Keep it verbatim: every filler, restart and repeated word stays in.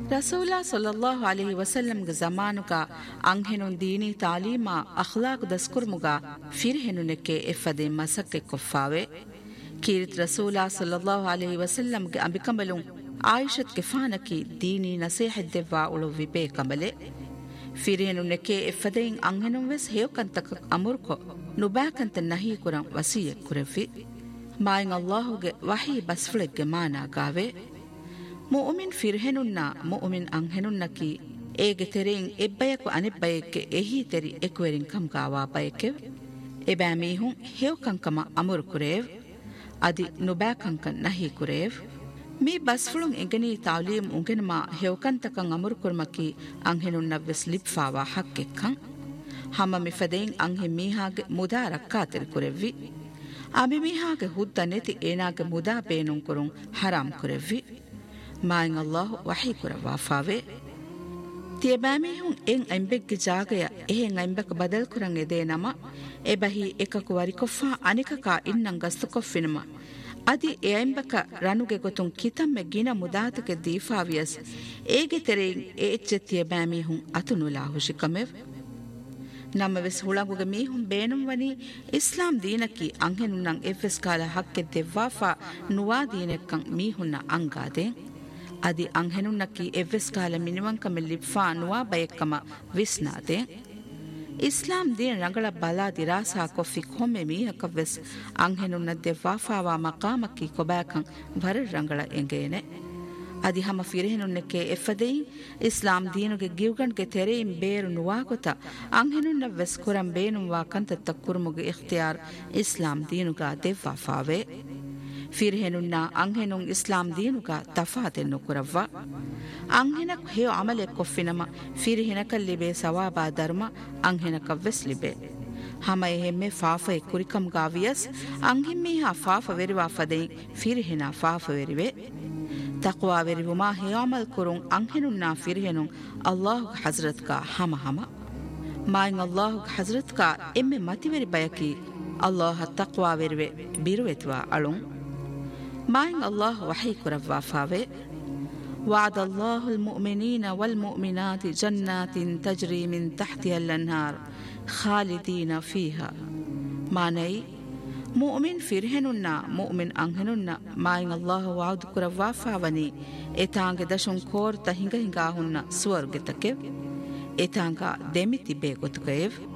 ರಸೂಲಾ ಸಲ್ಲಲ್ಲಾಹು ಅಲೈಹಿ ವಸಲ್ಲಂಗೆ ಜಮಾನುಗ ಅಂಹೆನುನ್ ದೀನಿ ತಾಲೀಮಾ ಅಖ್ಲಾಕ್ ದಸ್ಕುರ್ಮುಗ ಫಿರ್ಹೆನುನೆಕ್ಕೆ ಎಫ್ಫದೆ ಮಸಕ್ಕೆ ಕೊಫ್ಫಾವೆ ಕೀರಿತ್ ರಸೂಲಾ ಸಲ್ಲಲ್ಲಾಹು ಅಲೈಹಿ ವಸಲ್ಲಂಗೆ ಅಂಬಿಕಂಬಲು ಆಯಿಷತ್ ಗೆಫಾನಕಿ ದೀನಿ ನಸೀಹದ್ದೆವ್ವಾ ಉಳು ವಿಪೇ ಕಂಬಲೆ ಫಿರ್ಹೆನುನೆಕ್ಕೆ ಎಫ್ಫದೆಯಿನ್ ಅಂಹೆನುನ್ ವೆಸ್ ಹೇಯಕಂತಕ ಅಮುರ್ಕೊ ನುಬಾಕಂತ ನಹಿ ಕುರಂ ವಸಿಯ ಕುರೆಫಿ ಮಾಯಿನ್ ಅಲ್ಲಾಹುಗೆ ವಹಿ ಬಸ್ಫುಳೆಗ್ಗೆ ಮಾನಾಗಾವೆ ಮುಅ್ಮಿನ್ ಫಿರ್ಹೆನುನ್ನ ಮುಅ್ಮಿನ್ ಅಂಹೆನುನ್ನಕಿ ಏಗೆ ತೆರೆಯಿನ್ ಎಬ್ಬಯಕು ಅನೆಬ್ಬಯಕ್ಕೆ ಎಹಿ ತೆರಿ ಎಕ್ವೆರಿನ್ ಕಂಗಾವಾ ಬಯಕೆ ಎಬෑ ಮೀಹುಂ ಹೇವಕಂಕಮ ಅಮುರು ಕುರೇವ್ ಅದಿ ನುಬෑಕಂಕನ್ ನಹಿ ಕುರೇವ್ ಮೀ ಬಸ್ಫುಳುಂ ಎಂಗನಿ ತಾಲೀಮ್ ಉಂಗೆನಮ ಹೇವಕಂತಕಂ ಅಮುರು ಕುರ್ಮಕಿ ಅಂಹೆನುನ್ನವ್ವೆಸ್ ಲಿಪ್ಫಾವಾ ಹಕ್ಕೆಕ್ಕಂ ಹಮ ಮಿಫದೆಯಿನ್ ಅಂಹೆ ಮೀಹಾಗೆ ಮುದಾ ರಕ್ಕಾತೆರಿ ಕುರೆವ್ವಿ ಅಮಿ ಮೀಹಾಗೆ ಹುದ್ದ ನೆತಿ ಏನಾಗೆ ಮುದಾ ಬೇನುಂ ಕುರುಂ ಹರಾಮ್ ಕುರೆವ್ವಿ ಮಾಯಿನ್ ಅಲ್ಲಾಹು ವಹಿ ಕುರವಾಫಾವೆ ತಿಯಬಾಮಿಹುಂ ಎಂ ಅಂಬೆಗ್ಗೆ ಜಾಗಯ ಎಹೆಂ ಅಂಬೆಕ ಬದಲ್ ಕುರಂ ಎದೆ ನಮ ಎಬಹಿ එකಕು ವರಿಕೊಫಾ ಅನಿಕಕ ಇನ್ನಂ ಗಸ್ತು ಕೊಫಿನಮ ಅದಿ ಎ ಅಂಬೆಕ ರನುಗೆ ಗೊತುಂ ಕಿತಮ್ಮೆ ಗಿನ ಮುದಾತಕೆ ದೀಫಾವಿಯಸ್ ಏಗೆ ತೆರೆಯಿನ್ ಎ ಎಚ್ಚೆ ತಿಯಬಾಮಿಹುಂ ಅತುನುಲಾ ಹುಶಿಕಮೆವ್ ನಮ್ಮ ವೆಸ್ ಹುಳಗುಗೆ ಮೀಹುಂ ಬೇನುಂ ವನಿ ಇಸ್ಲಾಂ ದೀನಕಿ ಅಂಹೆನುನ್ನಂ ಎಫ್ಎಸ್ ಕಾಲ ಹಕ್ಕೆ ದೆವ್ವಾಫಾ ನುವಾ ದೀನೆಕ್ಕಂ ಮೀಹುನ್ನ ಅಂಗಾದೆ ಅದಿ ಅಂಹೆನುನ್ನಕಿ ಎವ್ವೆಸ್ ಕಾಲ ಮಿನಿವಂಕಮ ಲಿಫ್ಫಾ ನುವಾ ಬಯಕ್ಕಮ ವಿಸ್ನಾದೆ ಇಸ್ಲಾಂ ದೀನ ರಂಗಳ ಬಲಾ ದಿರಾಸಾ ಕೊಫಿ ಕೊಮ್ಮೆ ಮೀಹಕವೆಸ್ ಅಂಹೆನುನ್ನ ದೆವ್ವಾಫಾವಾ ಮಕಾಮಕ್ಕಿ ಕೊಬಾಕಂ ವರ ರಂಗಳ ಎಂಗೇನೆ ಅದಿ ಹಮ ಫಿರೆಹೆನುನ್ನಕ್ಕೆ ಎಫ್ಫದೆಯಿ ಇಸ್ಲಾಂ ದೀನುಗೆ ಗಿವ್ಗಣ್ಗೆ ತೆರೆಯಿಂ ಬೇರು ನುವಾಗೊತ ಅಂಹೆನುನ್ನ ವೆಸ್ ಕುರಂ ಬೇನುವಾ ಕಂತತ್ತ ಕುರುಮುಗೆ ಇಖ್ತಿಯಾರ್ ಇಸ್ಲಾಂ ದೀನುಗ ದೆವ್ವಾಫಾವೆ ಫಿರ್ಹೆನುನ್ನ ಅಂಹೆನುಂ ಇಸ್ಲಾಂ ದೀನುಗ ತಫಾತೆನ್ನು ಕುರವ್ವ ಅಂಹೆನಕ್ ಹೇಯೋ ಅಮಲೆ ಕೊಫಿನಮ ಫಿರ್ಹೆನಕಲ್ಲಿಬೆ ಸವಾಬಾ ಧರ್ಮ ಅಂಹೆನಕವ್ವೆಸ್ ಲಿಬೆ ಹಮ ಎಹೆಮ್ಮೆ ಫಾಫೆ ಕುರಿಕಂ ಗಾವಿಯಸ್ ಅಂಹಿಮ್ಮೀಹಾ ಫಾಫ ವೆರಿವಾ ಫದೆಯಿನ್ ಫಿರ್ಹೆನ ಫಾಫ ವೆರಿವೆ ತಕ್ವಾ ವೆರಿವುಮಾ ಹೇಯೋ ಅಮಲ್ ಕುರುಂ ಅಂಹೆನುನ್ನ ಫಿರ್ಹೆನುಂ ಅಲ್ಲಾಹುಗ ಹಜ್ರತ್ಕ ಹಮ ಹಮ ಮಾಯಿನ್ ಅಲ್ಲಾಹುಗ ಹಜ್ರತ್ಕ ಎಮ್ಮೆ ಮತಿವೆರಿ ಬಯಕಿ ಅಲ್ಲಾಹ ತಕ್ವಾ ವೆರಿವೆ ಬಿರುವೆತ್ವಾ ಅಳುಂ ಮಾಯಿನ್ ಅಲ್ಲಾಹ್ ವಹಿ ಕುರವ್ವಾ ಫಾವೆ وعد الله المؤمنين والمؤمنات جنات تجري من تحتها الأنهار خالدين فيها معنی مؤمن فرهننا مؤمن انهننا ماين الله وعد كروا فاوني اتانگ دشون کور تهنگ هنگا هننا سورگ تکه اتانگا دمیتی بیگوت گیو